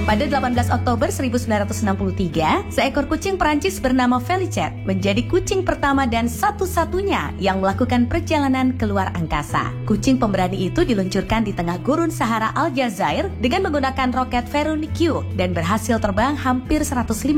Pada 18 Oktober 1963, seekor kucing Perancis bernama Felicet menjadi kucing pertama dan satu-satunya yang melakukan perjalanan keluar angkasa. Kucing pemberani itu diluncurkan di tengah gurun Sahara Aljazair dengan menggunakan roket Veronik Q dan berhasil terbang hampir 150